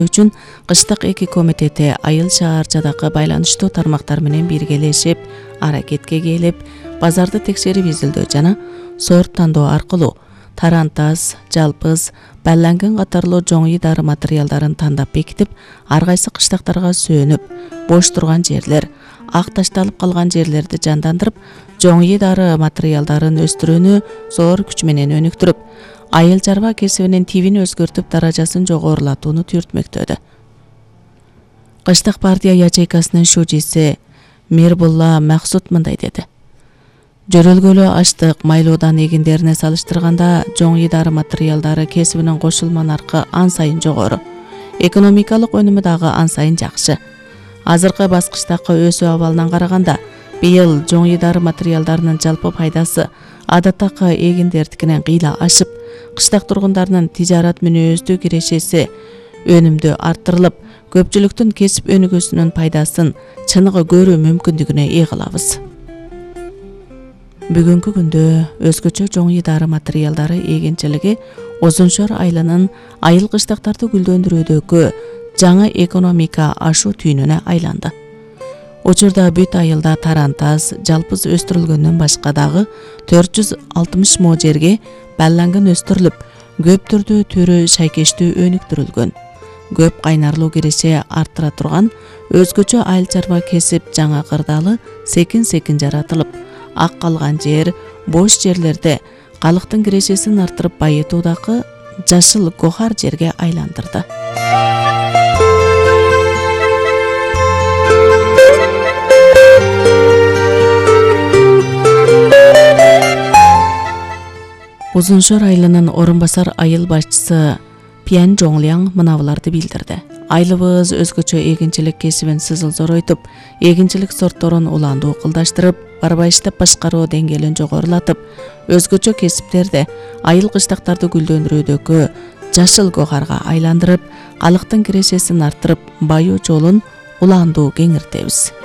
үчүн кыштык эки комитети айыл шаарчадагы байланыштуу тармактар менен биргелешип аракетке келип, базарды текшерип изилдөө жана сорт тандоо аркылуу тарантас, жалпыз, балланган катарлуу жоңүй дары материалдарын тандап бекитип, ар кайсы кыштактарга сөнүп, бош турган жерлер, ак ташталып калган жерлерди жандандырып, жоңүй дары материалдарын өстүрүүнү зор күч менен өнүктүрүп, айыл чарба кесибинин тибин өзгөртүп, даражасын жогорулатууну түртмөктөдө. Кыштык партия ячейкасынын шужиси Мирбулла Максут мындай деди: Жөрөлгөлө аштык, майлуудан эгиндерине салыштырганда жоңүй дары материалдары кесибинин кошулма наркы ан сайын жогору. Экономикалык өнүмү дагы ан сайын жакшы. Азыркы баскычтагы өсүү абалынан караганда, быйыл жоңүй дары материалдарынын жалпы пайдасы адаттагы эгиндердикинен кыйла ашып, кыштак тургундарынын тижарат мүнөздүү кирешеси өнүмдү арттырылып, көпчүлүктүн кесип өнүгүүсүнүн пайдасын чыныгы көрүү мүмкүндүгүнө ээ кылабыз. Бүгүнкү күндө өзгөчө жоңүй дары материалдары эгинчилиги Озуншор айылынын айыл кыштактарды гүлдөндүрүүдөгү жаңы экономика ашуу түйүнүнө айланды. Учурда бүт айылда тарантас, жалпыз өстүрүлгөндөн башка дагы 460 мо жерге балланган өстүрүлүп, көп түрдүү түрү шайкештүү өнүктүрүлгөн. Көп кайнарлуу киреше арттыра турган өзгөчө айыл чарба кесип жаңа кырдаалы секин-секин жаратылып, ак калган жер, бош жерлерде калктын кирешесин арттырып байытуудагы жашыл гохар жерге айландырды. Озуншор айылынын орун басар айыл башчысы Пьян Жоңляң мынабуларды билдирди. Айылыбыз өзгөчө эгинчилик кесибин сызыл зоройтуп, эгинчилик сортторун уландуу кылдаштырып, барбайыштап башкаруу деңгээлин жогорулатып, өзгөчө кесиптерде айыл кыштактарды гүлдөндүрүүдөгү жашыл гохарга айландырып, калктын кирешесин арттырып, баюу жолун уландуу кеңиртебиз.